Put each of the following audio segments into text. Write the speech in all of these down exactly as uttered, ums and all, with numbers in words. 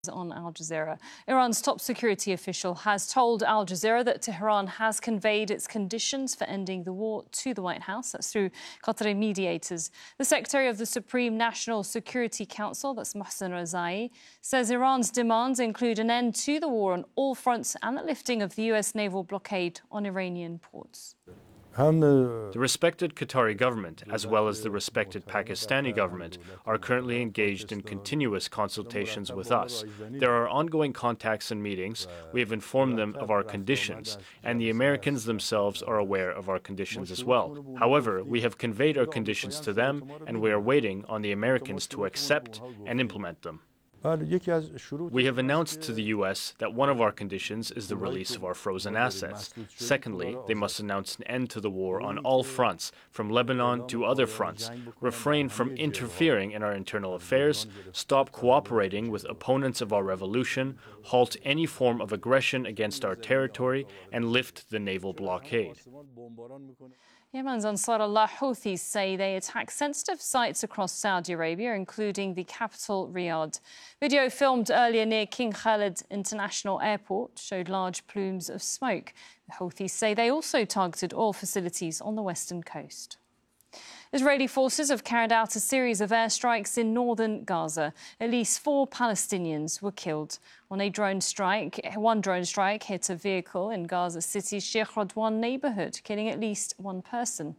On Al Jazeera. Iran's top security official has told Al Jazeera that Tehran has conveyed its conditions for ending the war to the White House. That's through Qatari mediators. The Secretary of the Supreme National Security Council, that's Mohsen Rezai, says Iran's demands include an end to the war on all fronts and the lifting of the U S naval blockade on Iranian ports. The respected Qatari government, as well as the respected Pakistani government, are currently engaged in continuous consultations with us. There are ongoing contacts and meetings. We have informed them of our conditions, and the Americans themselves are aware of our conditions as well. However, we have conveyed our conditions to them, and we are waiting on the Americans to accept and implement them. We have announced to the U S that one of our conditions is the release of our frozen assets. Secondly, they must announce an end to the war on all fronts, from Lebanon to other fronts, refrain from interfering in our internal affairs, stop cooperating with opponents of our revolution, halt any form of aggression against our territory, and lift the naval blockade. Yemen's Ansar Allah Houthis say they attack sensitive sites across Saudi Arabia, including the capital Riyadh. Video filmed earlier near King Khalid International Airport showed large plumes of smoke. The Houthis say they also targeted oil facilities on the western coast. Israeli forces have carried out a series of airstrikes in northern Gaza. At least four Palestinians were killed. On a drone strike, one drone strike hit a vehicle in Gaza City's Sheikh Radwan neighbourhood, killing at least one person.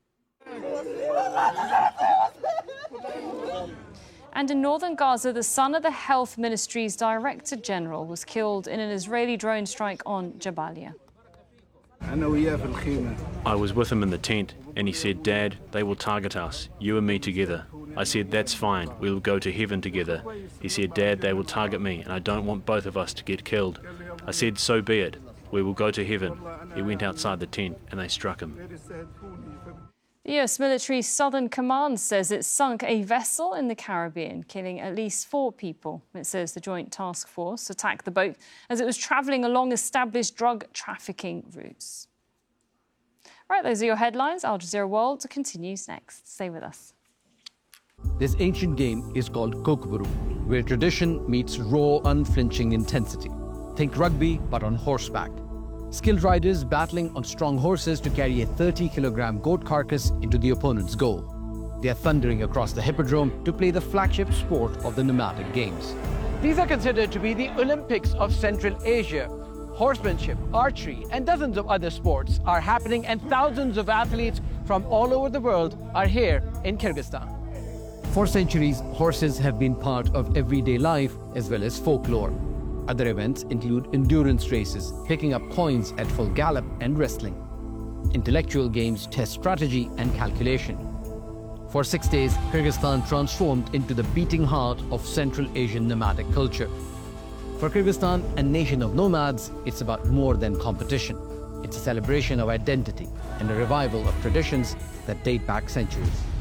And in northern Gaza, the son of the Health Ministry's Director General was killed in an Israeli drone strike on Jabalia. I was with him in the tent, and he said, "Dad, they will target us, you and me together." I said, "That's fine, we will go to heaven together." He said, "Dad, they will target me, and I don't want both of us to get killed." I said, "So be it, we will go to heaven." He went outside the tent, and they struck him. The U S military's Southern Command says it sunk a vessel in the Caribbean, killing at least four people. It says the Joint Task Force attacked the boat as it was travelling along established drug trafficking routes. Right, those are your headlines. Al Jazeera World continues next. Stay with us. This ancient game is called Kokboru, where tradition meets raw, unflinching intensity. Think rugby, but on horseback. Skilled riders battling on strong horses to carry a thirty kilogram goat carcass into the opponent's goal. They are thundering across the hippodrome to play the flagship sport of the nomadic games. These are considered to be the Olympics of Central Asia. Horsemanship, archery, and dozens of other sports are happening, and thousands of athletes from all over the world are here in Kyrgyzstan. For centuries, horses have been part of everyday life as well as folklore. Other events include endurance races, picking up coins at full gallop, and wrestling. Intellectual games test strategy and calculation. For six days, Kyrgyzstan transformed into the beating heart of Central Asian nomadic culture. For Kyrgyzstan, a nation of nomads, it's about more than competition. It's a celebration of identity and a revival of traditions that date back centuries.